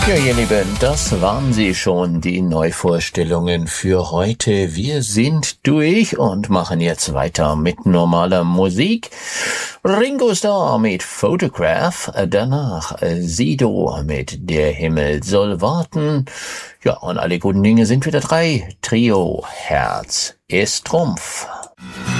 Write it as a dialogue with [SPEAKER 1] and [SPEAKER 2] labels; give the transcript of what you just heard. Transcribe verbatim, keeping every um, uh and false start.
[SPEAKER 1] Ja, ihr Lieben, das waren sie schon, die Neuvorstellungen für heute. Wir sind durch und machen jetzt weiter mit normaler Musik. Ringo Starr mit Photograph, danach Sido mit Der Himmel soll warten. Ja, und alle guten Dinge sind wieder drei. Trio, Herz ist Trumpf.